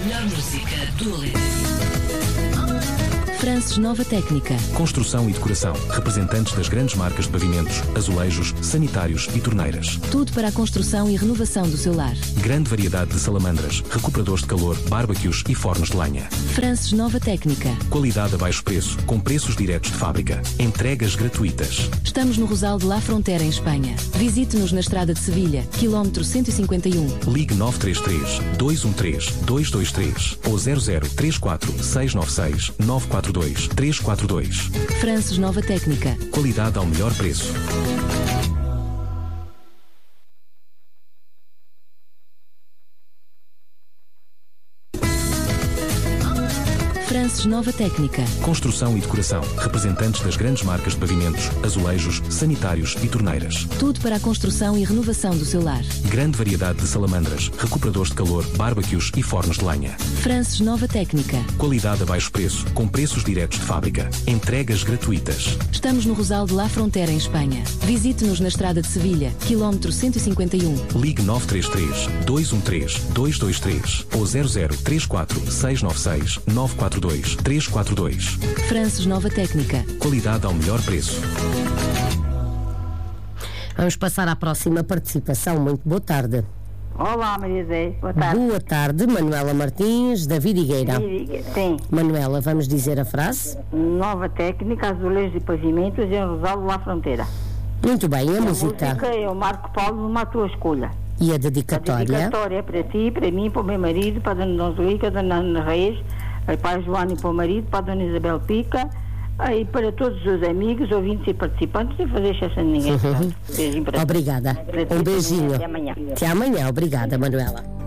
melhor música do Alentejo. Frances Nova Técnica. Construção e decoração. Representantes das grandes marcas de pavimentos, azulejos, sanitários e torneiras. Tudo para a construção e renovação do seu lar. Grande variedade de salamandras, recuperadores de calor, bárbaquios e fornos de lenha. Frances Nova Técnica. Qualidade a baixo preço, com preços diretos de fábrica. Entregas gratuitas. Estamos no Rosal de La Frontera, em Espanha. Visite-nos na Estrada de Sevilha, quilómetro 151. Ligue 933 213 223 ou 0034 696 942 342. Frances Nova Técnica. Qualidade ao melhor preço. Frances Nova Técnica. Construção e decoração. Representantes das grandes marcas de pavimentos, azulejos, sanitários e torneiras. Tudo para a construção e renovação do seu lar. Grande variedade de salamandras, recuperadores de calor, bárbaquios e fornos de lenha. Frances Nova Técnica. Qualidade a baixo preço, com preços diretos de fábrica. Entregas gratuitas. Estamos no Rosal de La Frontera, em Espanha. Visite-nos na Estrada de Sevilha, quilómetro 151. Ligue 933 213 223 ou 0034 696 942 342. Frances Nova Técnica. Qualidade ao melhor preço. Vamos passar à próxima participação. Muito boa tarde. Olá, Maria Zé. Boa tarde. Boa tarde, Manuela Martins, da Vidigueira. Sim. Manuela, vamos dizer a frase? Nova técnica, azulejos e pavimentos em Rosal de La Fronteira. Muito bem, a A música? música é o Marco Paulo, numa tua escolha. E a A dedicatória? dedicatória é para ti, para mim, para o meu marido, para a dona Dona Dona Ana Reis, para a Joana e para o marido, para a dona Isabel Pica, e para todos os amigos, ouvintes e participantes, sem fazer exceção de ninguém. Beijinho para ti. Obrigada. Para ti, Um beijinho. Até amanhã. Até amanhã. Obrigada, Manuela.